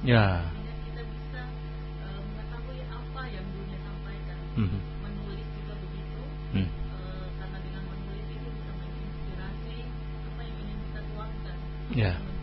Ya. Sehingga kita bisa mengetahui apa yang dunia sampaikan. Menulis juga begitu, karena dengan menulis itu bisa menginspirasi apa yang ingin kita tuangkan. Ya.